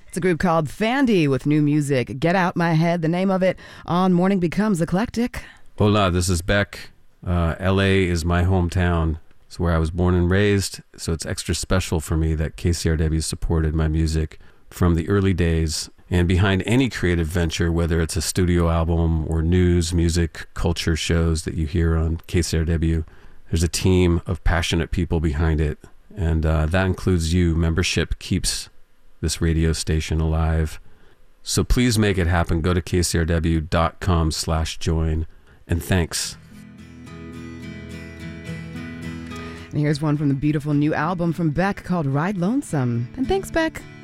It's a group called Fandy with new music, Get Out My Head, the name of it, on Morning Becomes Eclectic. Hola, this is Beck. LA is my hometown. It's where I was born and raised, so it's extra special for me that KCRW supported my music from the early days. And behind any creative venture, whether it's a studio album or news, music, culture shows that you hear on KCRW, there's a team of passionate people behind it. And that includes you. Membership keeps this radio station alive. So please make it happen. Go to kcrw.com/join. And thanks. And here's one from the beautiful new album from Beck called Ride Lonesome. And thanks, Beck.